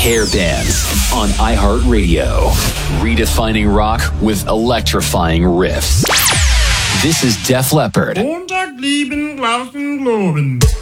Hair Bands on iHeartRadio. Redefining rock with electrifying riffs. This is Def Leppard. Montag lieben, Glauben, Globen.